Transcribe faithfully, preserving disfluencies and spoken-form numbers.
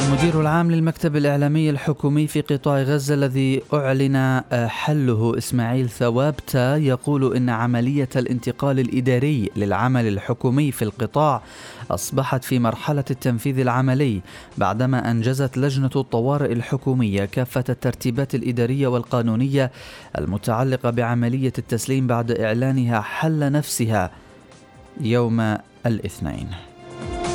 المدير العام للمكتب الإعلامي الحكومي في قطاع غزة الذي أعلن حله إسماعيل ثوابتة يقول إن عملية الانتقال الإداري للعمل الحكومي في القطاع أصبحت في مرحلة التنفيذ العملي بعدما أنجزت لجنة الطوارئ الحكومية كافة الترتيبات الإدارية والقانونية المتعلقة بعملية التسليم بعد إعلانها حل نفسها يوم الاثنين.